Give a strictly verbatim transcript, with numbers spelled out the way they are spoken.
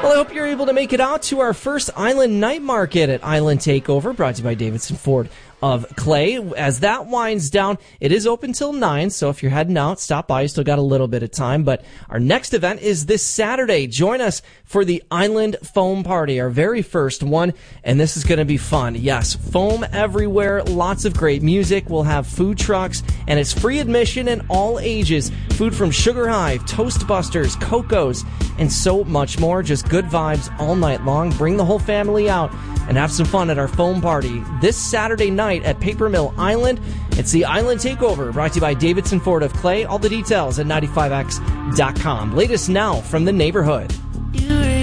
Well, I hope you're able to make it out to our first Island Night Market at Island Takeover, brought to you by Davidson Ford of Clay. As that winds down, it is open till nine, so if you're heading out, stop by. You still got a little bit of time, but our next event is this Saturday. Join us for the Island Foam Party, our very first one, and this is going to be fun. Yes, foam everywhere, lots of great music. We'll have food trucks, and it's free admission and all ages. Food from Sugar Hive, Toastbusters, Coco's, and so much more. Just good vibes all night long. Bring the whole family out and have some fun at our foam party this Saturday night at Paper Mill Island. It's the Island Takeover, brought to you by Davidson Ford of Clay. All the details at ninety-five x dot com. Latest now from the neighborhood.